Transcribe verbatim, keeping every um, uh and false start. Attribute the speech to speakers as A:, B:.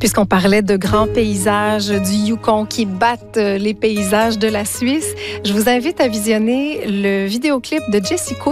A: Puisqu'on parlait de grands paysages du Yukon qui battent les paysages de la Suisse, je vous invite à visionner le vidéoclip de Jessica